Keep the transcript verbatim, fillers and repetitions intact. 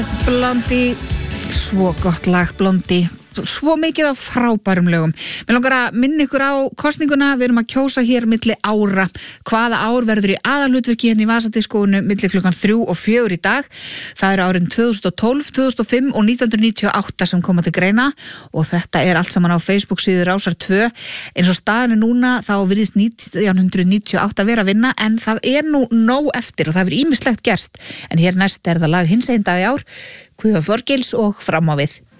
Blondie, svo gott lag Blondie, svo mikið af frábærum lögum. Mér langar að minna ykkur á kosninguna, við erum að kjósa hér milli ára. Hvaða ár verður í aðalhlutverki hérna í Vasadiskóinu milli klukkan þrjú og fjögur í dag? Það eru árin tvö þúsund og tólf, tvö þúsund og fimm og nítján hundruð níutíu og átta sem koma til greina og þetta er allt saman á Facebook síðu Rásar tvö. Eins og staðan er núna þá virðist nítján hundruð níutíu og átta vera að vinna en það er nú nóg eftir og það hefur ýmislegt gerst. En hér næst er það lag hinsegin dag í ár, Guðjón Þorgils og Fram á við.